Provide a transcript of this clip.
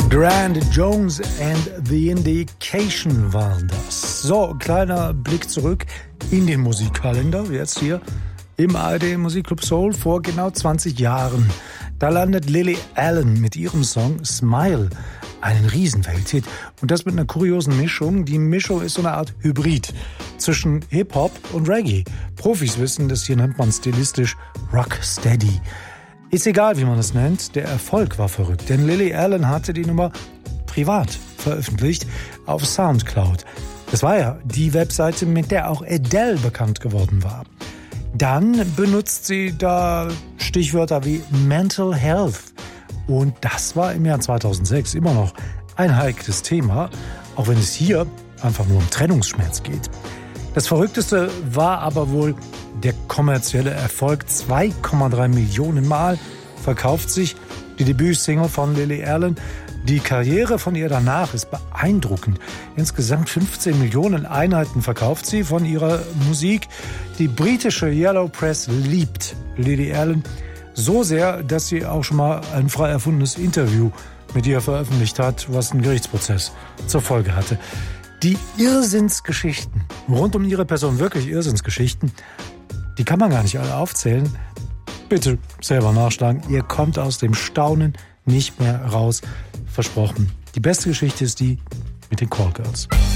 Grant Jones and the Indication waren das. So, kleiner Blick zurück in den Musikkalender, jetzt hier im ARD Musikclub Soul vor genau 20 Jahren. Da landet Lily Allen mit ihrem Song Smile, einen Riesenwelthit. Und das mit einer kuriosen Mischung. Die Mischung ist so eine Art Hybrid zwischen Hip-Hop und Reggae. Profis wissen, das hier nennt man stilistisch Rocksteady. Ist egal, wie man es nennt, der Erfolg war verrückt, denn Lily Allen hatte die Nummer privat veröffentlicht auf Soundcloud. Das war ja die Webseite, mit der auch Adele bekannt geworden war. Dann benutzt sie da Stichwörter wie Mental Health. Und das war im Jahr 2006 immer noch ein heikles Thema, auch wenn es hier einfach nur um Trennungsschmerz geht. Das Verrückteste war aber wohl der kommerzielle Erfolg. 2,3 Millionen Mal verkauft sich die Debütsingle von Lily Allen. Die Karriere von ihr danach ist beeindruckend. Insgesamt 15 Millionen Einheiten verkauft sie von ihrer Musik. Die britische Yellow Press liebt Lily Allen so sehr, dass sie auch schon mal ein frei erfundenes Interview mit ihr veröffentlicht hat, was einen Gerichtsprozess zur Folge hatte. Die Irrsinnsgeschichten rund um ihre Person, wirklich Irrsinnsgeschichten, die kann man gar nicht alle aufzählen. Bitte selber nachschlagen. Ihr kommt aus dem Staunen nicht mehr raus. Versprochen. Die beste Geschichte ist die mit den Callgirls.